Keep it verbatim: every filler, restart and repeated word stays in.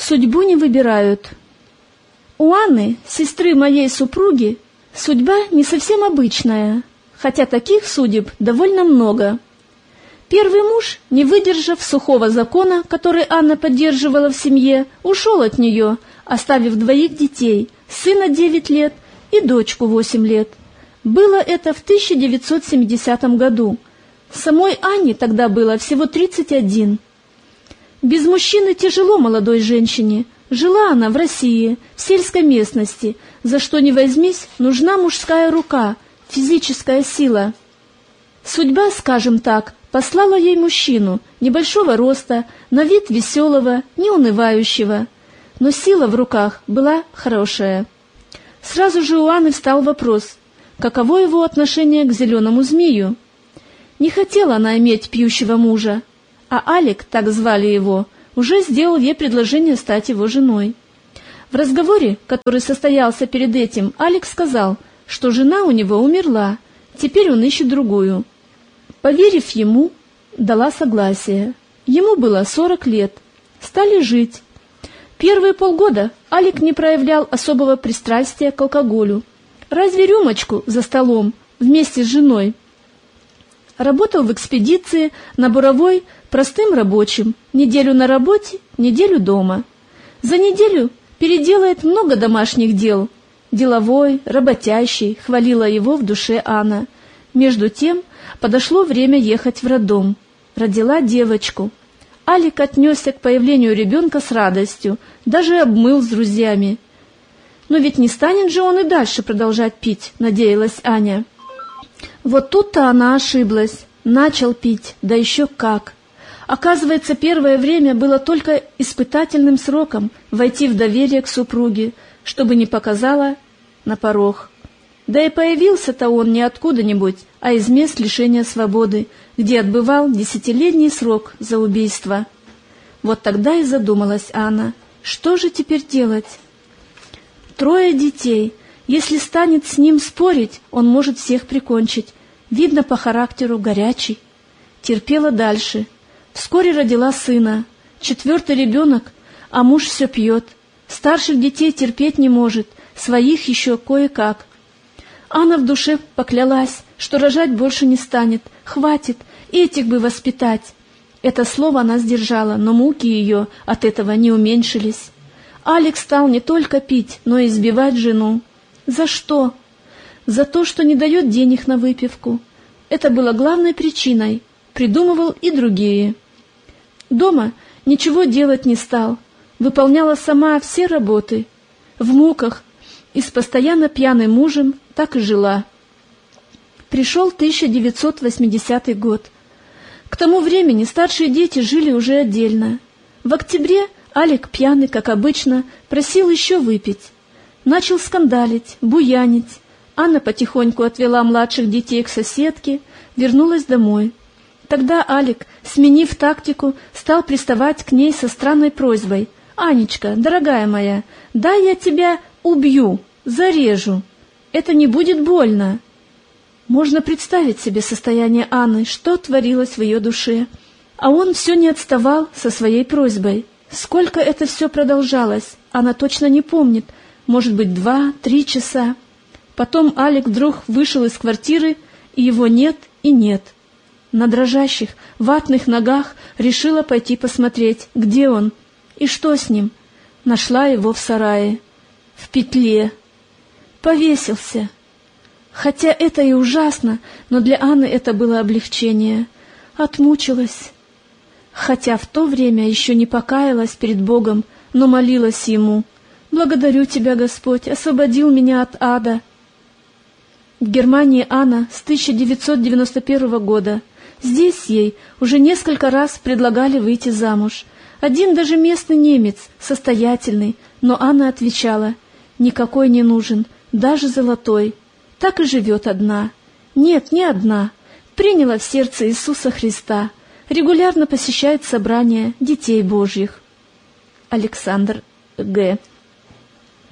Судьбу не выбирают. У Анны, сестры моей супруги, судьба не совсем обычная, хотя таких судеб довольно много. Первый муж, не выдержав сухого закона, который Анна поддерживала в семье, ушел от нее, оставив двоих детей, сына девять лет и дочку восемь лет. Было это в тысяча девятьсот семидесятом году. Самой Анне тогда было всего тридцать один. Без мужчины тяжело молодой женщине. Жила она в России, в сельской местности. За что ни возьмись, нужна мужская рука, физическая сила. Судьба, скажем так, послала ей мужчину, небольшого роста, на вид веселого, неунывающего. Но сила в руках была хорошая. Сразу же у Анны встал вопрос, каково его отношение к зеленому змею. Не хотела она иметь пьющего мужа, а Алик, так звали его, уже сделал ей предложение стать его женой. В разговоре, который состоялся перед этим, Алик сказал, что жена у него умерла, теперь он ищет другую. Поверив ему, дала согласие. Ему было сорок лет. Стали жить. Первые полгода Алик не проявлял особого пристрастия к алкоголю. Разве рюмочку за столом вместе с женой. Работал в экспедиции на буровой простым рабочим, неделю на работе, неделю дома. За неделю переделает много домашних дел. Деловой, работящий, хвалила его в душе Анна. Между тем подошло время ехать в роддом. Родила девочку. Алик отнесся к появлению ребенка с радостью, даже обмыл с друзьями. Но ведь не станет же он и дальше продолжать пить, надеялась Аня. Вот тут-то она ошиблась. Начал пить, да еще как. Оказывается, первое время было только испытательным сроком войти в доверие к супруге, чтобы не показала на порог. Да и появился-то он не откуда-нибудь, а из мест лишения свободы, где отбывал десятилетний срок за убийство. Вот тогда и задумалась Анна, что же теперь делать? Трое детей. Если станет с ним спорить, он может всех прикончить. Видно по характеру горячий. Терпела дальше. Вскоре родила сына. Четвертый ребенок, а муж все пьет. Старших детей терпеть не может, своих еще кое-как. Анна в душе поклялась, что рожать больше не станет, хватит, этих бы воспитать. Это слово она сдержала, но муки ее от этого не уменьшились. Алик стал не только пить, но и избивать жену. За что? За то, что не дает денег на выпивку. Это было главной причиной, придумывал и другие. Дома ничего делать не стал, выполняла сама все работы. В муках и с постоянно пьяным мужем так и жила. Пришел тысяча девятьсот восьмидесятый год. К тому времени старшие дети жили уже отдельно. В октябре Алик, пьяный, как обычно, просил еще выпить. Начал скандалить, буянить. Анна потихоньку отвела младших детей к соседке, вернулась домой. Тогда Алик, сменив тактику, стал приставать к ней со странной просьбой. «Анечка, дорогая моя, дай я тебя убью, зарежу. Это не будет больно». Можно представить себе состояние Анны, что творилось в ее душе. А он все не отставал со своей просьбой. Сколько это все продолжалось, она точно не помнит. Может быть, два-три часа. Потом Алик вдруг вышел из квартиры, и его нет и нет. На дрожащих, ватных ногах решила пойти посмотреть, где он и что с ним. Нашла его в сарае, в петле. Повесился. Хотя это и ужасно, но для Анны это было облегчение. Отмучилась. Хотя в то время еще не покаялась перед Богом, но молилась Ему. «Благодарю Тебя, Господь, освободил меня от ада». В Германии Анна с тысяча девятьсот девяносто первого года. Здесь ей уже несколько раз предлагали выйти замуж. Один даже местный немец, состоятельный, но Анна отвечала: «Никакой не нужен, даже золотой». Так и живет одна. Нет, не одна. Приняла в сердце Иисуса Христа. Регулярно посещает собрания детей Божьих. Александр Г.